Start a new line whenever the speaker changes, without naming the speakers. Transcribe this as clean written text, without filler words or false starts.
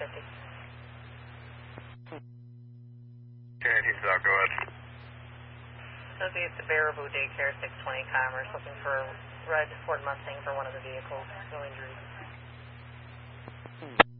Guaranteed stop, go ahead.
Associates to Baraboo Daycare, 620 Commerce, looking for a ride to Ford Mustang for one of the vehicles. No injuries.